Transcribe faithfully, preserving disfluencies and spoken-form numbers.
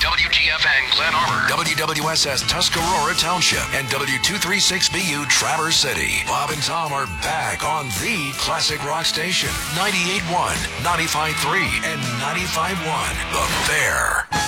W G F N Glen Arbor, W W S S Tuscarora Township, and W two thirty-six B U Traverse City. Bob and Tom are back on the classic rock station, ninety-eight point one, ninety-five point three, and ninety-five point one. The Bear.